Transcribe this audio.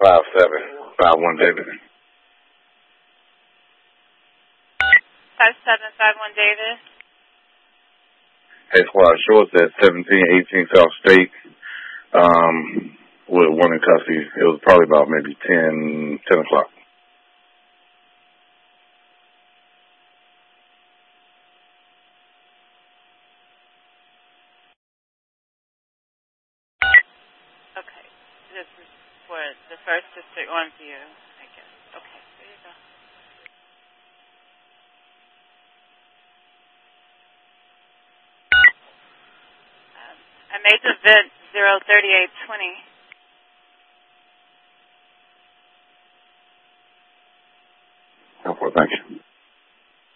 5751 David. 5751 David. Hey, Squad, show us at 1718 South State. With one in custody. It was probably about maybe 10 o'clock. Okay. This is for the First District on view, I guess. Okay, there you go. I made the VIN 03820. Thank you.